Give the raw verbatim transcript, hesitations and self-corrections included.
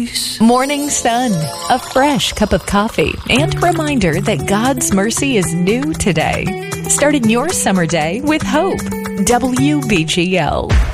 peace. Morning Sun, a fresh cup of coffee, and a reminder that God's mercy is new today. Starting your summer day with hope. W B G L.